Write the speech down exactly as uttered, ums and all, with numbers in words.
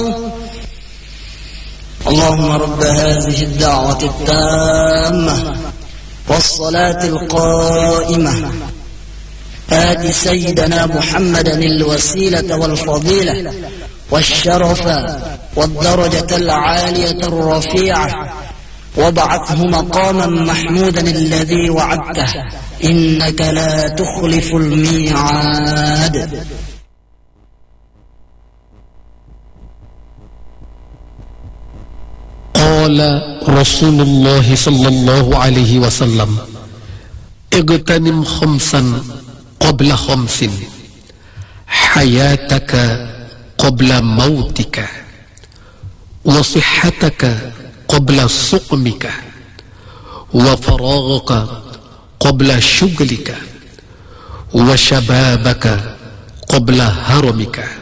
اللهم رب هذه الدعوة التامة والصلاة القائمة آت سيدنا محمدا الوسيلة والفضيلة والشرف والدرجة العالية الرفيعة وابعثه مقاما محمودا الذي وعدته إنك لا تخلف الميعاد. قال رسول الله صلى الله عليه وسلم: اغتنم خمسا قبل خمس، حياتك قبل موتك، وصحتك قبل سقمك، وفراغك قبل شغلك، وشبابك قبل هرمك.